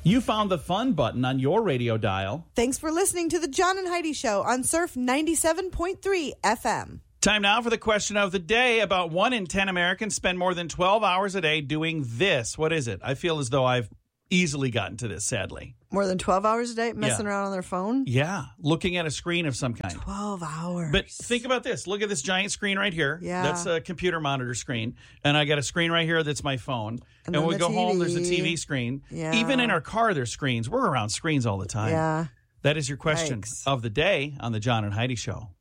You found the fun button on your radio dial. Thanks for listening to the John and Heidi Show on Surf 97.3 FM. Time now for the question of the day. About 1 in 10 Americans spend more than 12 hours a day doing this. What is it? I feel as though I've easily gotten to this, sadly. More than 12 hours a day messing around on their phone? Yeah, looking at a screen of some kind. 12 hours. But think about this. Look at this giant screen right here. Yeah. That's a computer monitor screen. And I got a screen right here that's my phone. And when we go TV. home, there's a TV screen. Yeah. Even in our car, there's screens. We're around screens all the time. Yeah. That is your question Yikes. of the day on the John and Heidi Show.